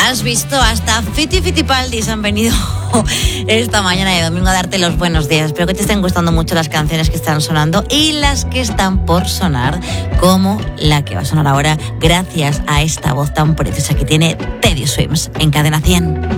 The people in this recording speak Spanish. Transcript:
has visto, hasta Fiti Fitipaldis han venido esta mañana de domingo a darte los buenos días. Espero que te estén gustando mucho las canciones que están sonando y las que están por sonar, como la que va a sonar ahora gracias a esta voz tan preciosa que tiene Teddy Swims en Cadena 100.